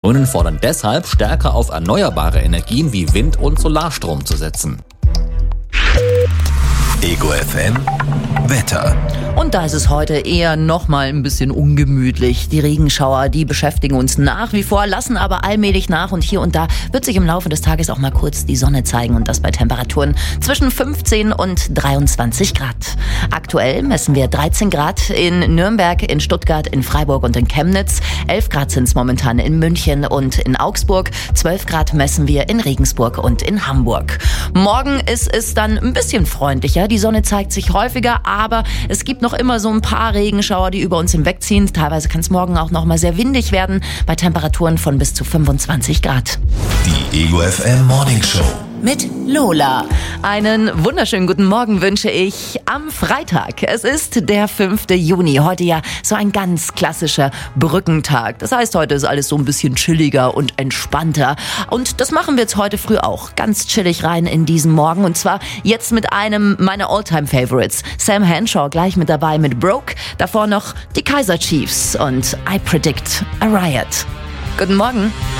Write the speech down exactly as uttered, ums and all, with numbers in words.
Grünen fordern deshalb, stärker auf erneuerbare Energien wie Wind- und Solarstrom zu setzen. Ego F M Wetter. Und da ist es heute eher noch mal ein bisschen ungemütlich. Die Regenschauer, die beschäftigen uns nach wie vor, lassen aber allmählich nach. Und hier und da wird sich im Laufe des Tages auch mal kurz die Sonne zeigen. Und das bei Temperaturen zwischen fünfzehn und dreiundzwanzig Grad. Aktuell messen wir dreizehn Grad in Nürnberg, in Stuttgart, in Freiburg und in Chemnitz. elf Grad sind es momentan in München und in Augsburg. zwölf Grad messen wir in Regensburg und in Hamburg. Morgen ist es dann ein bisschen freundlicher. Die Sonne zeigt sich häufiger, aber es gibt noch immer so ein paar Regenschauer, die über uns hinwegziehen. Teilweise kann es morgen auch noch mal sehr windig werden, bei Temperaturen von bis zu fünfundzwanzig Grad. Die Ego F M Morning Show mit Lola. Einen wunderschönen guten Morgen wünsche ich am Freitag. Es ist der fünfte Juni. Heute ja so ein ganz klassischer Brückentag. Das heißt, heute ist alles so ein bisschen chilliger und entspannter. Und das machen wir jetzt heute früh auch. Ganz chillig rein in diesen Morgen. Und zwar jetzt mit einem meiner All-Time-Favorites. Sam Henshaw gleich mit dabei mit Broke. Davor noch die Kaiser Chiefs und I Predict a Riot. Guten Morgen.